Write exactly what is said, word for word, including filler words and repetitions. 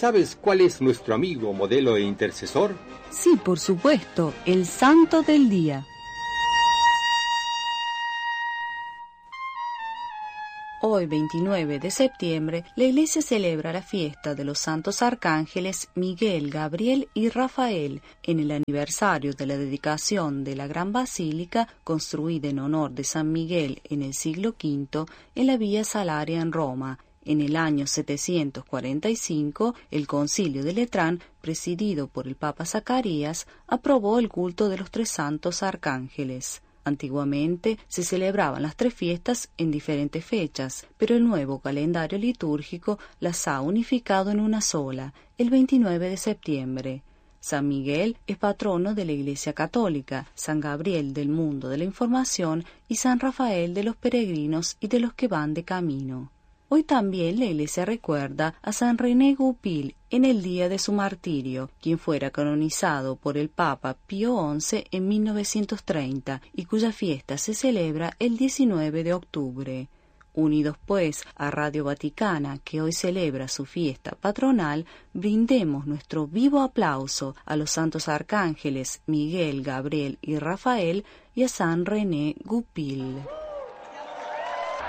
¿Sabes cuál es nuestro amigo, modelo e intercesor? Sí, por supuesto, el santo del día. Hoy, veintinueve de septiembre, la Iglesia celebra la fiesta de los santos arcángeles Miguel, Gabriel y Rafael, en el aniversario de la dedicación de la Gran Basílica, construida en honor de San Miguel en el siglo quinto, en la Vía Salaria en Roma. En el año setecientos cuarenta y cinco, el Concilio de Letrán, presidido por el Papa Zacarías, aprobó el culto de los tres santos arcángeles. Antiguamente se celebraban las tres fiestas en diferentes fechas, pero el nuevo calendario litúrgico las ha unificado en una sola, el veintinueve de septiembre. San Miguel es patrono de la Iglesia Católica, San Gabriel del mundo de la información y San Rafael de los peregrinos y de los que van de camino. Hoy también la Iglesia recuerda a San René Goupil en el día de su martirio, quien fuera canonizado por el Papa Pío once en mil novecientos treinta y cuya fiesta se celebra el diecinueve de octubre. Unidos pues a Radio Vaticana, que hoy celebra su fiesta patronal, brindemos nuestro vivo aplauso a los santos arcángeles Miguel, Gabriel y Rafael y a San René Goupil.